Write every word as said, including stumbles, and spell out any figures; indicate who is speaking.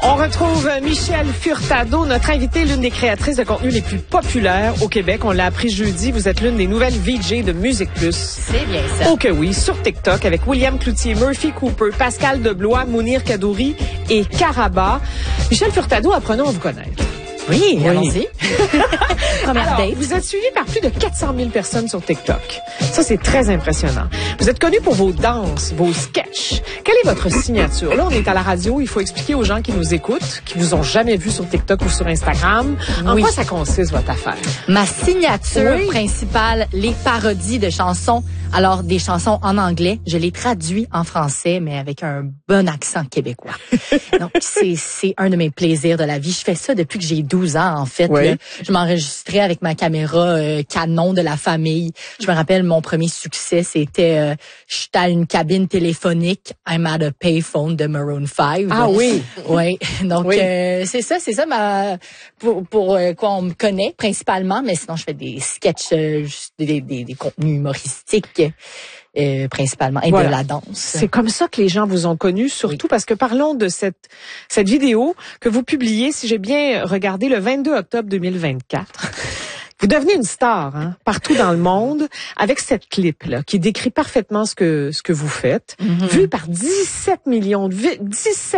Speaker 1: On retrouve Michel Furtado, notre invitée, l'une des créatrices de contenu les plus populaires au Québec. On l'a appris jeudi, vous êtes l'une des nouvelles V J de Musique Plus.
Speaker 2: C'est bien ça.
Speaker 1: Oh que oui, sur TikTok avec William Cloutier, Murphy Cooper, Pascal Deblois, Mounir Kadouri et Karaba. Michel Furtado, apprenons à vous connaître.
Speaker 2: Oui,
Speaker 1: oui.
Speaker 2: allons-y. Première
Speaker 1: Alors,
Speaker 2: date.
Speaker 1: vous êtes suivi par plus de quatre cent mille personnes sur TikTok. Ça, c'est très impressionnant. Vous êtes connu pour vos danses, vos sketchs. Quelle est votre signature? Là, on est à la radio. Il faut expliquer aux gens qui nous écoutent, qui vous ont jamais vu sur TikTok ou sur Instagram, en
Speaker 2: Oui.
Speaker 1: quoi ça consiste, votre affaire?
Speaker 2: Ma signature
Speaker 1: Oui.
Speaker 2: principale, les parodies de chansons. Alors, des chansons en anglais, je les traduis en français, mais avec un bon accent québécois. Donc, c'est c'est un de mes plaisirs de la vie. Je fais ça depuis que j'ai douze ans, en fait.
Speaker 1: Oui.
Speaker 2: Là. Je m'enregistrais avec ma caméra euh, Canon de la famille. Je me rappelle, mon premier succès, c'était euh, j'étais à une cabine téléphonique, I'm at a payphone de Maroon five.
Speaker 1: Ah oui.
Speaker 2: Oui. Donc,
Speaker 1: Oui.
Speaker 2: euh, c'est ça, c'est ça ma pour, pour euh, quoi on me connaît principalement, mais sinon, je fais des sketchs, euh, juste des, des, des contenus humoristiques. Euh, principalement, et
Speaker 1: Voilà.
Speaker 2: de la danse.
Speaker 1: C'est comme ça que les gens vous ont connu, surtout
Speaker 2: Oui.
Speaker 1: parce que parlons de cette cette vidéo que vous publiez, si j'ai bien regardé, le vingt-deux octobre deux mille vingt-quatre. Vous devenez une star hein, partout dans le monde avec cette clip-là qui décrit parfaitement ce que ce que vous faites,
Speaker 2: Mm-hmm.
Speaker 1: vu par dix-sept millions de vi- dix-sept